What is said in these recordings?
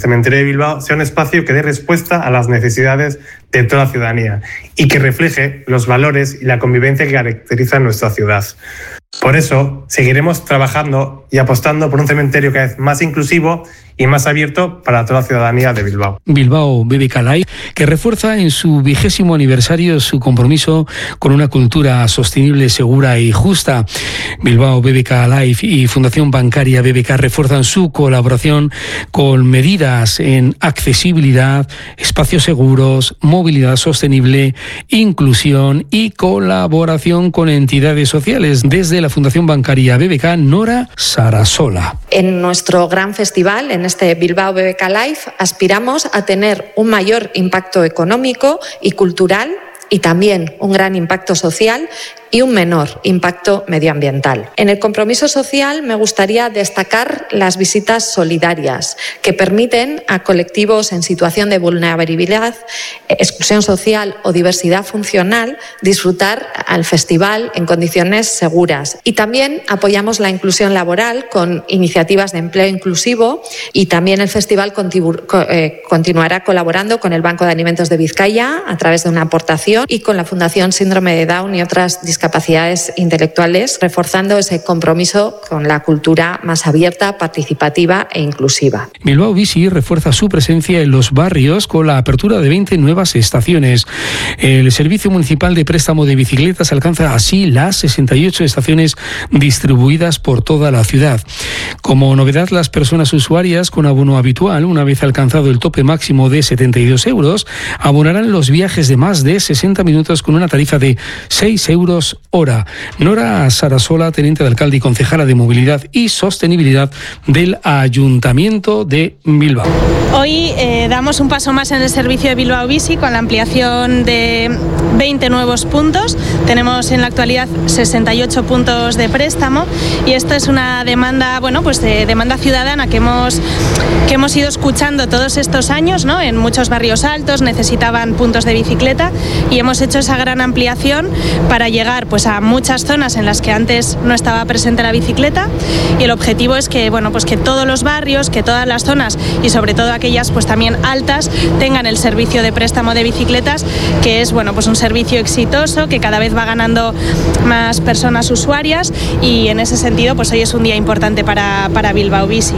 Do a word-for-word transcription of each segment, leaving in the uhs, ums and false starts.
Cementerio de Bilbao sea un espacio que dé respuesta a las necesidades de toda la ciudadanía y que refleje los valores y la convivencia que caracterizan nuestra ciudad. Por eso, seguiremos trabajando y apostando por un cementerio cada vez más inclusivo y más abierto para toda la ciudadanía de Bilbao. Bilbao B B K Life, que refuerza en su vigésimo aniversario su compromiso con una cultura sostenible, segura y justa. Bilbao B B K Life y Fundación Bancaria B B K refuerzan su colaboración con medidas en accesibilidad, espacios seguros, movilidad sostenible, inclusión y colaboración con entidades sociales. Desde la Fundación Bancaria B B K, Nora Sarasola. En nuestro gran festival, en este Bilbao B B K Life, aspiramos a tener un mayor impacto económico y cultural y también un gran impacto social y un menor impacto medioambiental. En el compromiso social me gustaría destacar las visitas solidarias que permiten a colectivos en situación de vulnerabilidad, exclusión social o diversidad funcional disfrutar al festival en condiciones seguras. Y también apoyamos la inclusión laboral con iniciativas de empleo inclusivo y también el festival continu- eh, continuará colaborando con el Banco de Alimentos de Vizcaya a través de una aportación y con la Fundación Síndrome de Down y otras discapacidades capacidades intelectuales, reforzando ese compromiso con la cultura más abierta, participativa e inclusiva. Bilbao Bici refuerza su presencia en los barrios con la apertura de veinte nuevas estaciones. El Servicio Municipal de Préstamo de Bicicletas alcanza así las sesenta y ocho estaciones distribuidas por toda la ciudad. Como novedad, las personas usuarias con abono habitual, una vez alcanzado el tope máximo de setenta y dos euros, abonarán los viajes de más de sesenta minutos con una tarifa de seis euros hora. Nora Sarasola, teniente de alcalde y concejala de Movilidad y Sostenibilidad del Ayuntamiento de Bilbao. Hoy eh, damos un paso más en el servicio de Bilbao Bici con la ampliación de veinte nuevos puntos. Tenemos en la actualidad sesenta y ocho puntos de préstamo y esto es una demanda, bueno, pues de demanda ciudadana que hemos que hemos ido escuchando todos estos años, ¿no? En muchos barrios altos necesitaban puntos de bicicleta y hemos hecho esa gran ampliación para llegar pues a muchas zonas en las que antes no estaba presente la bicicleta y el objetivo es que, bueno, pues que todos los barrios, que todas las zonas y sobre todo aquellas pues también altas tengan el servicio de préstamo de bicicletas, que es, bueno, pues un servicio exitoso que cada vez va ganando más personas usuarias y en ese sentido pues hoy es un día importante para, para Bilbao Bici.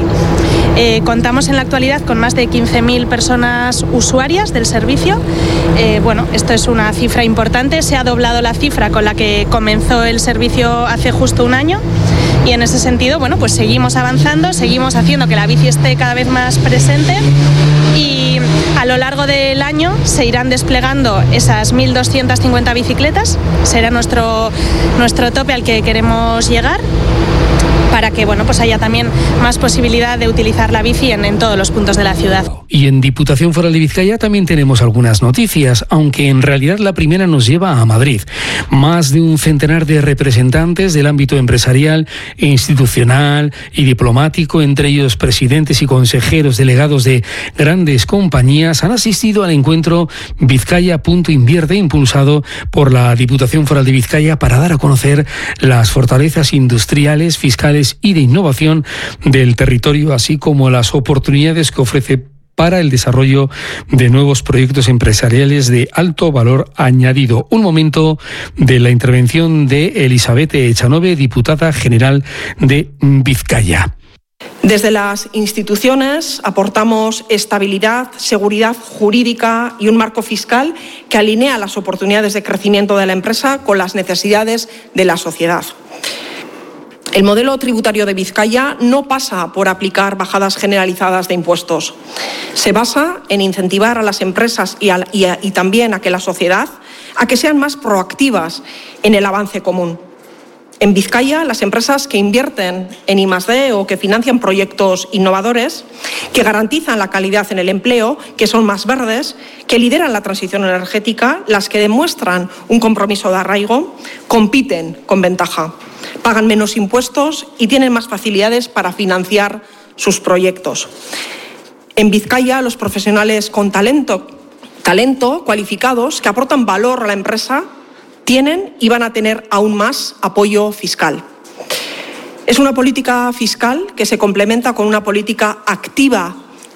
Eh, contamos en la actualidad con más de quince mil personas usuarias del servicio. Eh, bueno, esto es una cifra importante, se ha doblado la cifra con la que comenzó el servicio hace justo un año y en ese sentido, bueno, pues seguimos avanzando, seguimos haciendo que la bici esté cada vez más presente y a lo largo del año se irán desplegando esas mil doscientas cincuenta bicicletas, será nuestro, nuestro tope al que queremos llegar, para que, bueno, pues haya también más posibilidad de utilizar la bici en, en todos los puntos de la ciudad. Y en Diputación Foral de Vizcaya también tenemos algunas noticias, aunque en realidad la primera nos lleva a Madrid. Más de un centenar de representantes del ámbito empresarial, institucional y diplomático, entre ellos presidentes y consejeros delegados de grandes compañías, han asistido al encuentro Vizcaya Punto Invierte, impulsado por la Diputación Foral de Vizcaya para dar a conocer las fortalezas industriales, fiscales y de innovación del territorio, así como las oportunidades que ofrece para el desarrollo de nuevos proyectos empresariales de alto valor añadido. Un momento de la intervención de Elizabeth Echanove, diputada general de Vizcaya. Desde las instituciones aportamos estabilidad, seguridad jurídica y un marco fiscal que alinea las oportunidades de crecimiento de la empresa con las necesidades de la sociedad. El modelo tributario de Vizcaya no pasa por aplicar bajadas generalizadas de impuestos. Se basa en incentivar a las empresas y, a, y, a, y también a que la sociedad a que sean más proactivas en el avance común. En Vizcaya, las empresas que invierten en I más D o que financian proyectos innovadores, que garantizan la calidad en el empleo, que son más verdes, que lideran la transición energética, las que demuestran un compromiso de arraigo, compiten con ventaja, pagan menos impuestos y tienen más facilidades para financiar sus proyectos. En Vizcaya, los profesionales con talento, talento cualificados, que aportan valor a la empresa, tienen y van a tener aún más apoyo fiscal. Es una política fiscal que se complementa con una política activa de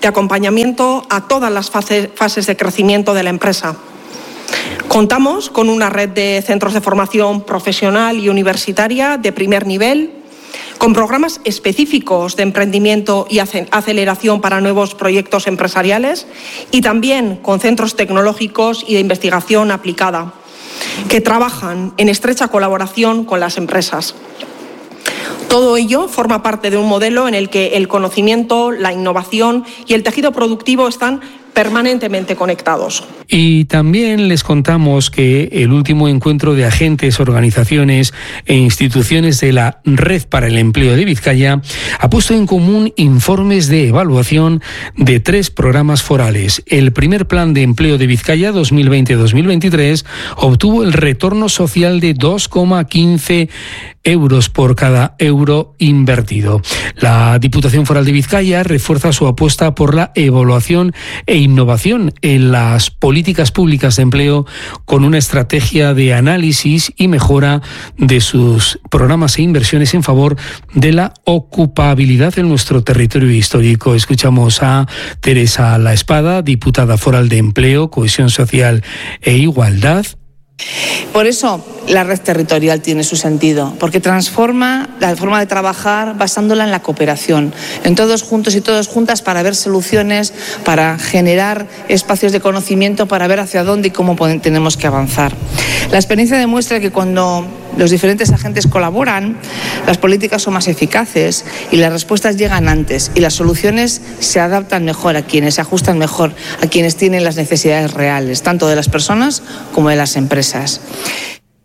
y acompañamiento a todas las fases de crecimiento de la empresa. Contamos con una red de centros de formación profesional y universitaria de primer nivel, con programas específicos de emprendimiento y aceleración para nuevos proyectos empresariales y también con centros tecnológicos y de investigación aplicada, que trabajan en estrecha colaboración con las empresas. Todo ello forma parte de un modelo en el que el conocimiento, la innovación y el tejido productivo están permanentemente conectados. Y también les contamos que el último encuentro de agentes, organizaciones e instituciones de la Red para el Empleo de Vizcaya ha puesto en común informes de evaluación de tres programas forales. El primer Plan de Empleo de Vizcaya dos mil veinte a dos mil veintitrés obtuvo el retorno social de dos coma quince euros por cada euro invertido. La Diputación Foral de Vizcaya refuerza su apuesta por la evaluación e innovación en las políticas públicas de empleo con una estrategia de análisis y mejora de sus programas e inversiones en favor de la ocupabilidad en nuestro territorio histórico. Escuchamos a Teresa La Espada, diputada foral de Empleo, Cohesión Social e Igualdad. Por eso la red territorial tiene su sentido, porque transforma la forma de trabajar basándola en la cooperación, en todos juntos y todas juntas para ver soluciones, para generar espacios de conocimiento, para ver hacia dónde y cómo tenemos que avanzar. La experiencia demuestra que cuando los diferentes agentes colaboran, las políticas son más eficaces y las respuestas llegan antes y las soluciones se adaptan mejor a quienes, se ajustan mejor a quienes tienen las necesidades reales, tanto de las personas como de las empresas.